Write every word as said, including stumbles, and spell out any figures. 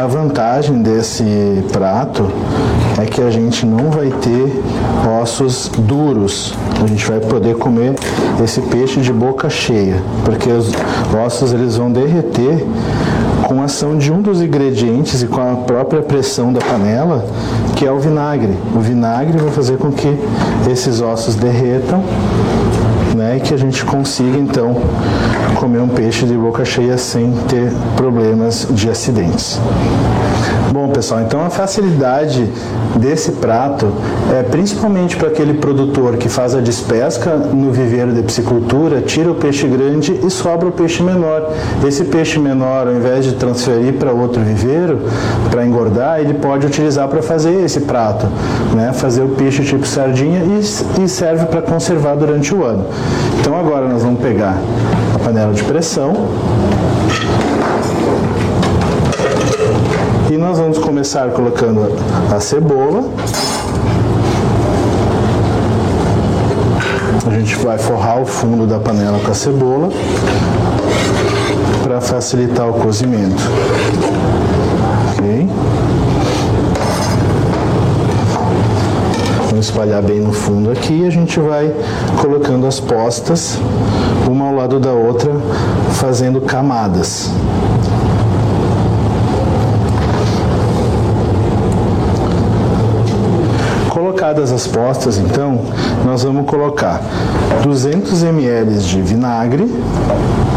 A vantagem desse prato é que a gente não vai ter ossos duros. A gente vai poder comer esse peixe de boca cheia, porque os ossos eles vão derreter com a ação de um dos ingredientes e com a própria pressão da panela, que é o vinagre. O vinagre vai fazer com que esses ossos derretam, né, e que a gente consiga então comer um peixe de boca cheia sem ter problemas de acidentes. Bom, pessoal, então a facilidade desse prato é principalmente para aquele produtor que faz a despesca no viveiro de piscicultura, tira o peixe grande e sobra o peixe menor. Esse peixe menor, ao invés de transferir para outro viveiro, para engordar, ele pode utilizar para fazer esse prato, né? Fazer o peixe tipo sardinha e, e serve para conservar durante o ano. Então agora nós vamos pegar a panela de pressão e nós vamos começar colocando a cebola. A gente vai forrar o fundo da panela com a cebola para facilitar o cozimento. Ok? Vamos espalhar bem no fundo aqui e a gente vai colocando as postas, uma ao lado da outra, fazendo camadas. Colocadas as postas, então, nós vamos colocar duzentos mililitros de vinagre,